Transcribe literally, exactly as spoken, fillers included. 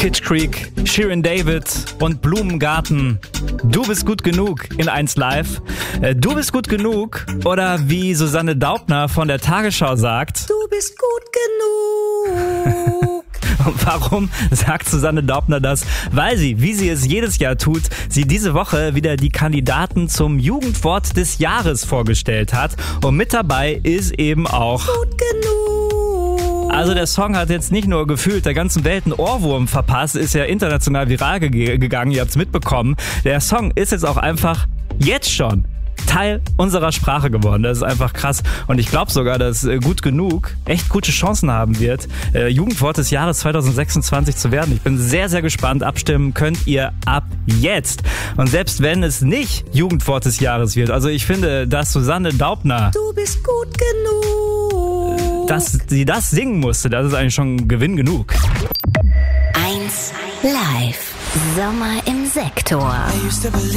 Kid Creek, Shirin David und Blumengarten. Du bist gut genug in eins Live. Du bist gut genug oder wie Susanne Daubner von der Tagesschau sagt: Du bist gut genug. Und warum sagt Susanne Daubner das? Weil sie, wie sie es jedes Jahr tut, sie diese Woche wieder die Kandidaten zum Jugendwort des Jahres vorgestellt hat. Und mit dabei ist eben auch Gut genug. Also der Song hat jetzt nicht nur gefühlt der ganzen Welt einen Ohrwurm verpasst, ist ja international viral ge- gegangen, ihr habt's mitbekommen. Der Song ist jetzt auch einfach jetzt schon Teil unserer Sprache geworden. Das ist einfach krass. Und ich glaube sogar, dass äh, gut genug echt gute Chancen haben wird, äh, Jugendwort des Jahres zwanzig sechsundzwanzig zu werden. Ich bin sehr, sehr gespannt. Abstimmen könnt ihr ab jetzt. Und selbst wenn es nicht Jugendwort des Jahres wird, also ich finde, dass Susanne Daubner, Du bist gut genug. dass sie das singen musste, das ist eigentlich schon Gewinn genug. eins Live. Sommer im Sektor.